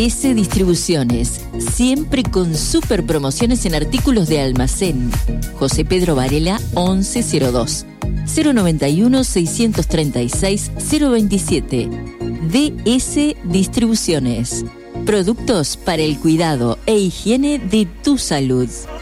DS Distribuciones, siempre con super promociones en artículos de almacén. José Pedro Varela 1102, 091 636 027. DS Distribuciones. Productos para el cuidado e higiene de tu salud.